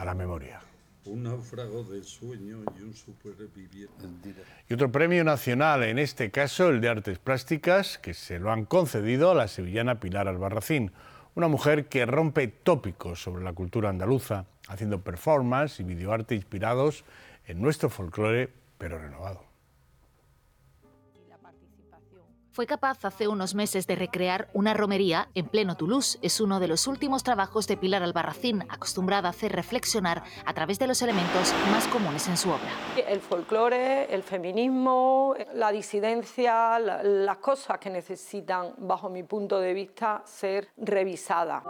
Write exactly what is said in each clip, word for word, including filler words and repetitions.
a la memoria. Un náufrago del sueño y un superviviente. Y otro premio nacional, en este caso el de Artes Plásticas, que se lo han concedido a la sevillana Pilar Albarracín, una mujer que rompe tópicos sobre la cultura andaluza, haciendo performance y videoarte inspirados en nuestro folclore, pero renovado. Fue capaz hace unos meses de recrear una romería en pleno Toulouse. Es uno de los últimos trabajos de Pilar Albarracín, acostumbrada a hacer reflexionar a través de los elementos más comunes en su obra. El folclore, el feminismo, la disidencia, la, las cosas que necesitan, bajo mi punto de vista, ser revisadas.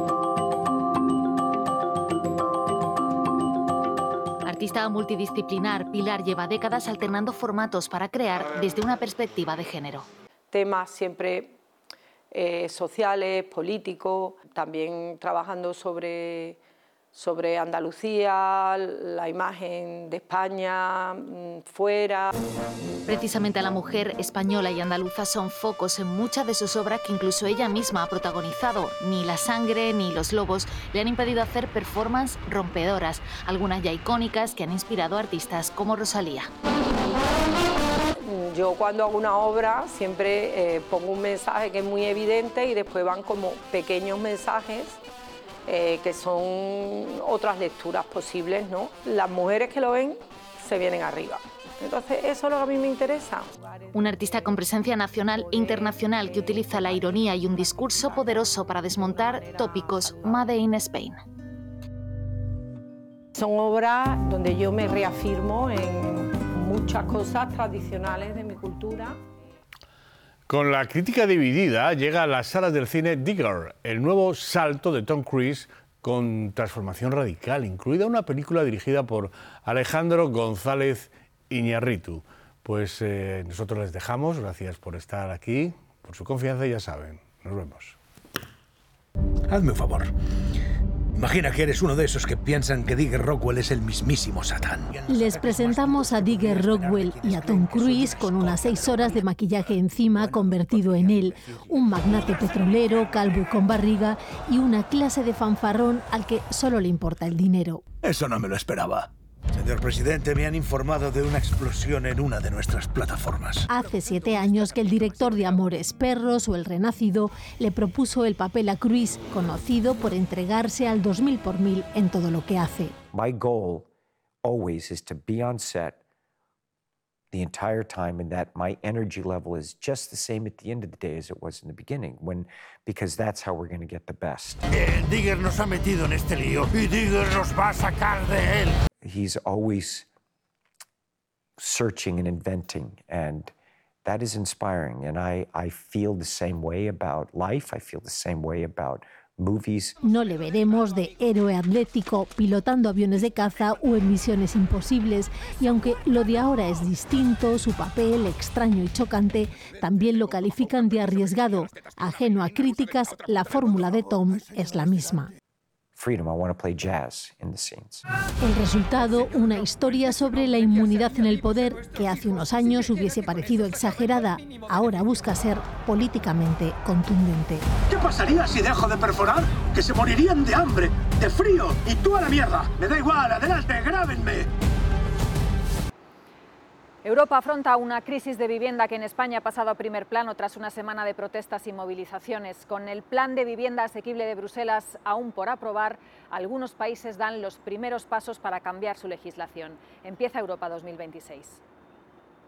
Artista multidisciplinar, Pilar lleva décadas alternando formatos para crear desde una perspectiva de género. Temas siempre eh, sociales, políticos, también trabajando sobre, sobre Andalucía, la imagen de España, fuera. Precisamente la mujer española y andaluza son focos en muchas de sus obras que incluso ella misma ha protagonizado. Ni la sangre ni los lobos le han impedido hacer performances rompedoras, algunas ya icónicas que han inspirado a artistas como Rosalía. Yo cuando hago una obra siempre eh, pongo un mensaje que es muy evidente y después van como pequeños mensajes eh, que son otras lecturas posibles, ¿no? Las mujeres que lo ven se vienen arriba. Entonces, eso es lo que a mí me interesa. Un artista con presencia nacional e internacional que utiliza la ironía y un discurso poderoso para desmontar tópicos Made in Spain. Son obras donde yo me reafirmo en muchas cosas tradicionales de mi cultura. Con la crítica dividida, llega a las salas del cine Digger, el nuevo salto de Tom Cruise con transformación radical, incluida una película dirigida por Alejandro González Iñárritu. Pues eh, nosotros les dejamos, gracias por estar aquí, por su confianza y ya saben, nos vemos. Hazme un favor. Imagina que eres uno de esos que piensan que Digger Rockwell es el mismísimo Satán. Les presentamos a Digger Rockwell y a Tom Cruise con unas seis horas de maquillaje encima convertido en él. Un magnate petrolero, calvo y con barriga, y una clase de fanfarrón al que solo le importa el dinero. Eso no me lo esperaba. Señor presidente, me han informado de una explosión en una de nuestras plataformas. Hace siete años que el director de Amores Perros o El Renacido le propuso el papel a Cruise, conocido por entregarse al dos mil por mil en todo lo que hace. My goal always is to be on set the entire time and that my energy level is just the same at the end of the day as it was in the beginning, when, because that's how we're going to get the best. Eh, Digger nos ha metido en este lío y Digger nos va a sacar de él. He's always searching and inventing, and that is inspiring. And I, I feel the same way about life. I feel the same way about movies. No le veremos de héroe atlético, pilotando aviones de caza o en misiones imposibles. Y aunque lo de ahora es distinto, su papel extraño y chocante, también lo califican de arriesgado. Ajeno a críticas, la fórmula de Tom es la misma. Freedom, I want to play jazz in the scenes. El resultado, una historia sobre la inmunidad en el poder que hace unos años hubiese parecido exagerada, ahora busca ser políticamente contundente. ¿Qué pasaría si dejo de perforar? Que se morirían de hambre, de frío y tú a la mierda. Me da igual, adelante, grábenme. Europa afronta una crisis de vivienda que en España ha pasado a primer plano tras una semana de protestas y movilizaciones. Con el plan de vivienda asequible de Bruselas aún por aprobar, algunos países dan los primeros pasos para cambiar su legislación. Empieza Europa dos mil veintiséis.